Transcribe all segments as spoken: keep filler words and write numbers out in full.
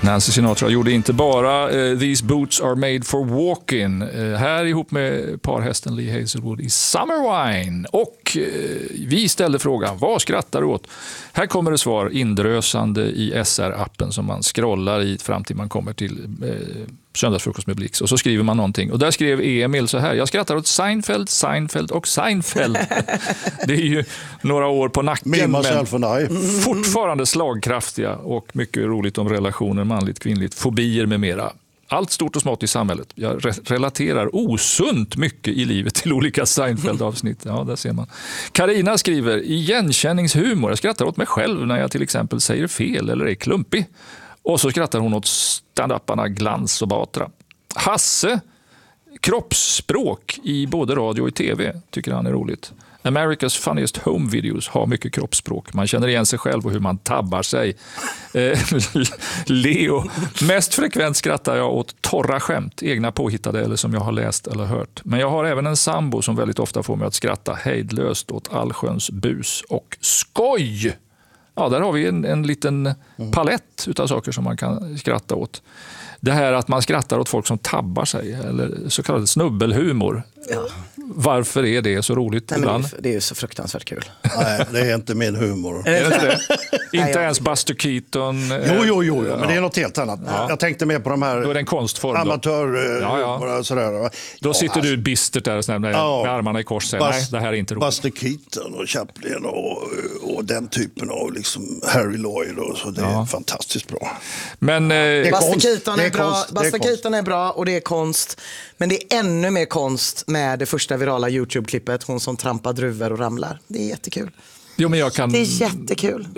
Nancy Sinatra gjorde inte bara uh, These boots are made for walking. Uh, här ihop med parhästen Lee Hazelwood i Summer Wine. Och uh, vi ställde frågan, vad skrattar du åt? Här kommer det svar indrösande i S R-appen som man scrollar i fram till man kommer till uh, Söndagsfrukost med Blix. Och så skriver man någonting. Och där skrev Emil så här, jag skrattar åt Seinfeld, Seinfeld och Seinfeld. Det är ju några år på nacken. Me, myself and I. Fortfarande slagkraftiga och mycket roligt om relationer, manligt, kvinnligt, fobier med mera. Allt stort och smått i samhället. Jag re- relaterar osunt mycket i livet till olika Seinfeld-avsnitt. Ja, där ser man. Carina skriver, igenkänningshumor. Jag skrattar åt mig själv när jag till exempel säger fel eller är klumpig. Och så skrattar hon åt stand-uparna Glans och Batra. Hasse, kroppsspråk i både radio och i tv tycker han är roligt. America's Funniest Home Videos har mycket kroppsspråk. Man känner igen sig själv och hur man tabbar sig. Eh, Leo, mest frekvent skrattar jag åt torra skämt, egna påhittade eller som jag har läst eller hört. Men jag har även en sambo som väldigt ofta får mig att skratta hejdlöst åt allsköns bus och skoj. Ja, där har vi en, en liten palett utav saker som man kan skratta åt. Det här att man skrattar åt folk som tabbar sig, eller så kallad snubbelhumor. Ja. Varför är det så roligt? Nej, men det är ju så fruktansvärt kul. Nej, det är inte min humor. Är det inte det? Inte ens Buster Keaton? Jo, jo, jo, jo. Men det är något helt annat. Ja. Jag tänkte mer på de här då är det en konstform, amatör... Ja, ja. Sådär. Då ja, sitter alltså, du bistert där och med, ja, med armarna i kors och säger, Bas, nej, det här är inte roligt. Buster Keaton och Chaplin och, och den typen av liksom Harry Lloyd och så. Det är ja. fantastiskt bra. Men, eh, Buster Keaton är, är bra, Buster Keaton är bra och det är konst. Men det är ännu mer konst med det första virala YouTube-klippet. Hon som trampar druvor och ramlar. Det är jättekul. Jo, men jag kan... Det är jättekul.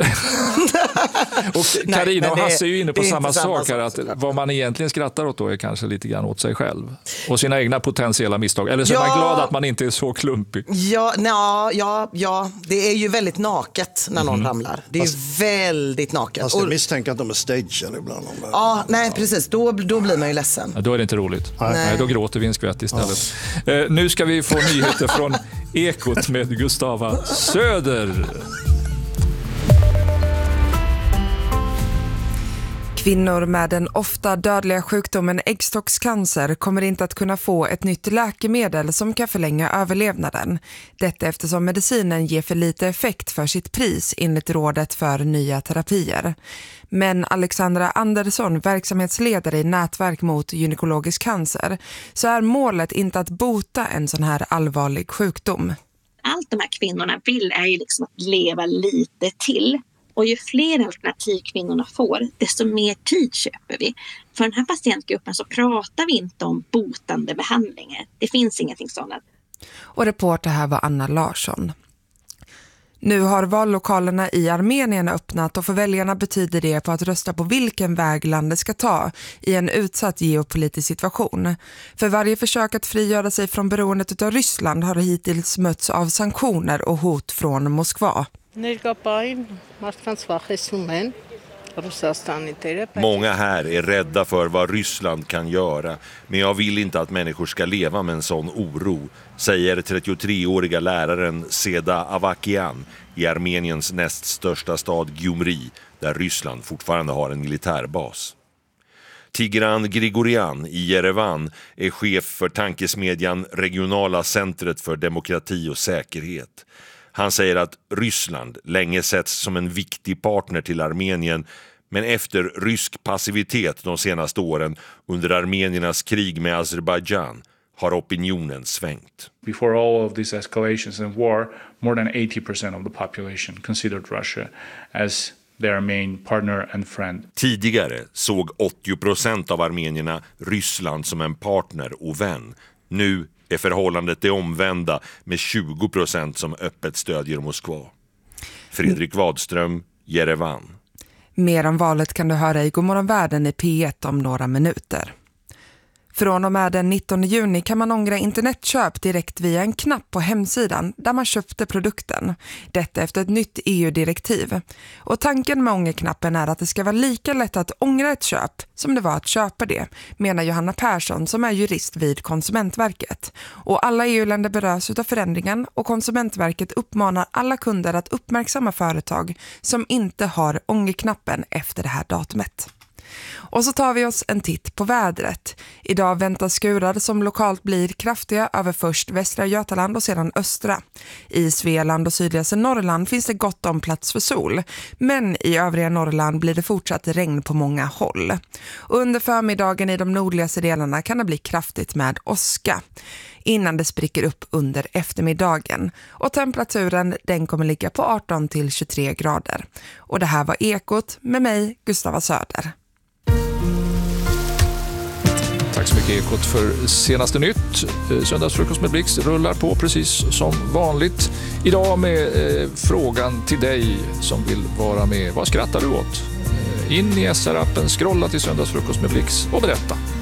Och Carina och Hasse är ju inne på samma samma sak här, att vad man egentligen skrattar åt då är kanske lite grann åt sig själv och sina egna potentiella misstag. Eller så ja. är man glad att man inte är så klumpig. Ja, na, ja, ja, det är ju väldigt naket när någon mm. ramlar. Det är fast, ju väldigt naket. Fast jag misstänker att de är staged ibland. Ja, nej, precis. Då, då blir man ju ledsen. Ja, då är det inte roligt. Nej. Nej, då gråter vi en skvätt istället. Ja. Eh, nu ska vi få nyheter från Ekot med Gustava Söder. Kvinnor med den ofta dödliga sjukdomen äggstockscancer kommer inte att kunna få ett nytt läkemedel som kan förlänga överlevnaden. Detta eftersom medicinen ger för lite effekt för sitt pris enligt rådet för nya terapier. Men Alexandra Andersson, verksamhetsledare i Nätverk mot gynekologisk cancer, så är målet inte att bota en sån här allvarlig sjukdom. Allt de här kvinnorna vill är ju liksom att leva lite till. Och ju fler alternativ kvinnorna får, desto mer tid köper vi. För den här patientgruppen så pratar vi inte om botande behandlingar. Det finns ingenting sådant. Och reporter här var Anna Larsson. Nu har vallokalerna i Armenien öppnat och för väljarna betyder det på att rösta på vilken väg landet ska ta i en utsatt geopolitisk situation. För varje försök att frigöra sig från beroendet av Ryssland har hittills mötts av sanktioner och hot från Moskva. Många här är rädda för vad Ryssland kan göra, men jag vill inte att människor ska leva med en sån oro, säger trettiotreåriga läraren Seda Avakian i Armeniens näst största stad Gyumri, där Ryssland fortfarande har en militärbas. Tigran Grigorian i Jerevan är chef för tankesmedjan Regionala centret för demokrati och säkerhet. Han säger att Ryssland länge setts som en viktig partner till Armenien, men efter rysk passivitet de senaste åren under armeniernas krig med Azerbaijan har opinionen svängt. Before all of these escalations and war, more than eighty percent of the population considered Russia as their main partner and friend. Tidigare såg åttio procent av armenierna Ryssland som en partner och vän. Nu är förhållandet det omvända med tjugo procent som öppet stödjer Moskva. Fredrik Wadström, Jerevan. Mer om valet kan du höra i Godmorgon Världen i P ett om några minuter. Från och med den nittonde juni kan man ångra internetköp direkt via en knapp på hemsidan där man köpte produkten. Detta efter ett nytt E U-direktiv. Och tanken med ångerknappen är att det ska vara lika lätt att ångra ett köp som det var att köpa det, menar Johanna Persson som är jurist vid Konsumentverket. Och alla E U-länder berörs av förändringen och Konsumentverket uppmanar alla kunder att uppmärksamma företag som inte har ångerknappen efter det här datumet. Och så tar vi oss en titt på vädret. Idag väntas skurar som lokalt blir kraftiga över först västra Götaland och sedan östra. I Svealand och sydligaste Norrland finns det gott om plats för sol. Men i övriga Norrland blir det fortsatt regn på många håll. Och under förmiddagen i de nordligaste delarna kan det bli kraftigt med åska. Innan det spricker upp under eftermiddagen. Och temperaturen den kommer ligga på arton till tjugotre grader. Och det här var Ekot med mig, Gustava Söder. Tack så mycket Ekot för senaste nytt. Söndagsfrukost med Blix rullar på precis som vanligt. Idag med eh, frågan till dig som vill vara med. Vad skrattar du åt? Eh, in i S R-appen, scrolla till Söndagsfrukost med Blix och berätta.